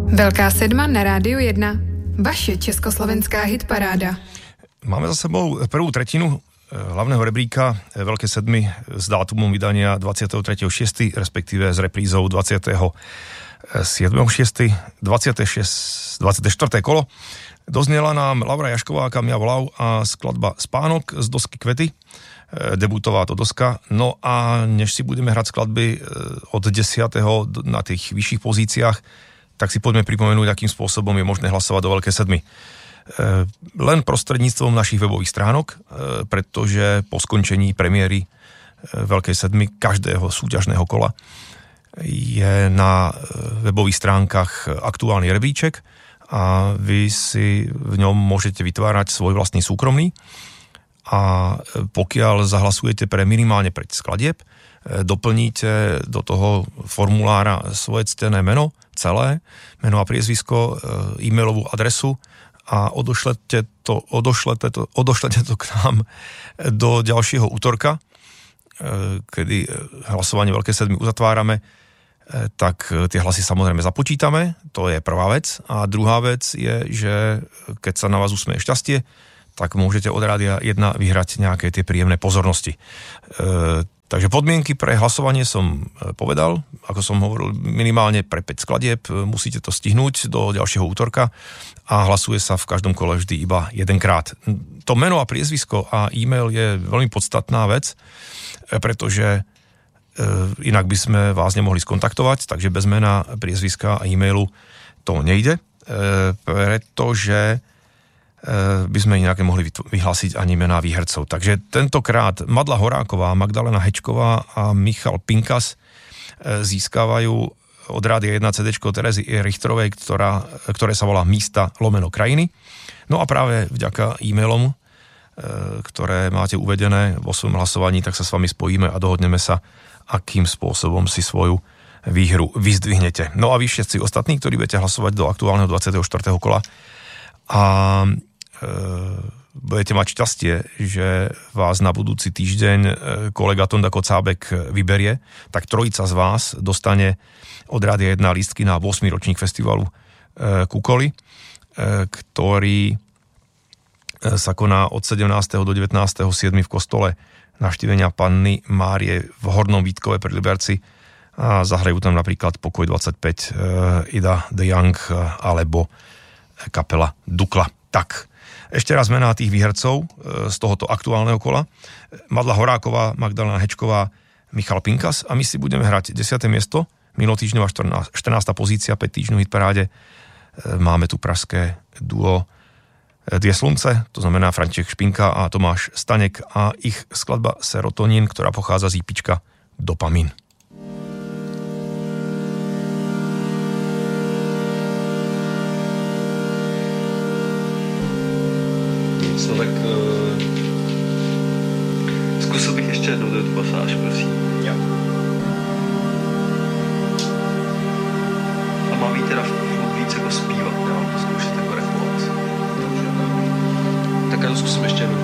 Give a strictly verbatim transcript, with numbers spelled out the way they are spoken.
Velká sedma na Rádiu jedna. Vaše československá hitparáda. Máme za sebou prvú tretinu hlavného rebríka Veľké sedmy s dátumom vydania dvadsiateho tretieho šiesteho respektíve s reprízou dvadsiateho siedmeho šiesteho dvadsiate štvrté kolo. Doznela nám Laura Jašková, Kam ja volau a skladba Spánok z dosky Kvety. Debutová to doska. No a než si budeme hrať skladby od desiateho na tých vyšších pozíciách, tak si poďme pripomenúť, akým spôsobom je možné hlasovať do Veľké sedmy. Len prostredníctvom našich webových stránok, pretože po skončení premiéry Veľkej sedmy každého súťažného kola je na webových stránkach aktuálny rebríček a vy si v ňom môžete vytvárať svoj vlastný súkromný a pokiaľ zahlasujete pre minimálne päť skladieb, doplníte do toho formulára svoje ctené meno, celé, meno a priezvisko, e-mailovú adresu a odošlete to, odošlete to, odošlete to k nám do ďalšieho útorka, kedy hlasovanie Veľké sedmy uzatvárame, tak tie hlasy samozrejme započítame, to je prvá vec. A druhá vec je, že keď sa na vás usmeje šťastie, tak môžete od Rádia jedna vyhrať nejaké tie príjemné pozornosti. Takže podmienky pre hlasovanie som povedal, ako som hovoril, minimálne pre päť skladieb, musíte to stihnúť do ďalšieho útorka a hlasuje sa v každom kole vždy iba jedenkrát. To meno a priezvisko a e-mail je veľmi podstatná vec, pretože inak by sme vás nemohli skontaktovať, takže bez mena, priezviska a e-mailu to nejde, pretože by sme inak mohli vyhlásiť ani mená výhercov. Takže tentokrát Madla Horáková, Magdalena Hečková a Michal Pinkas získavajú od Rádia jedna cédéčko Terezy Richterovej, ktorá, ktoré sa volá Místa lomeno krajiny. No a práve vďaka e-mailom, ktoré máte uvedené vo svojom hlasovaní, tak sa s vami spojíme a dohodneme sa, akým spôsobom si svoju výhru vyzdvihnete. No a vy všetci ostatní, ktorí budete hlasovať do aktuálneho dvadsiateho štvrtého kola a e, budete mať šťastie, že vás na budúci týždeň kolega Tonda Kocábek vyberie, tak trojica z vás dostane od Rádia jedna lístky na ôsmy ročník festivalu e, Kukoly, e, ktorý sa koná od sedemnásteho do devätnásteho siedmeho v kostole Navštívenia Panny Márie v Hornom Vítkove pri Liberci a zahrajú tam napríklad Pokoj dvadsaťpäť, e, Ida de Young alebo kapela Dukla. Tak, ešte raz mená tých výhercov z tohoto aktuálneho kola. Madla Horáková, Magdalena Hečková, Michal Pinkas a my si budeme hrať desiate miesto, minulotýždňová štrnásta pozícia, päť týždňov hitparáde. Máme tu pražské duo Dvě slunce, to znamená František Špinka a Tomáš Staněk a ich skladba Serotonín, ktorá pochádza z ípička Dopamin. No tak uh, zkusil bych ještě jednou tu pasáž, prosím. Ja. A mám jí teda furt víc jako zpívat, nemám to zkoušet jako repovat. Takže, tak já to zkusím ještě jednou.